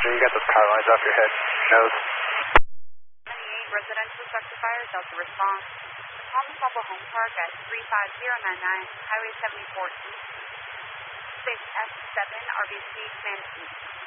You got those power lines off your head, nose. 98 residential structure fire, Delta response. Palm Papa Home Park at 35099, Highway 74 East. 6F7, RBC, command east.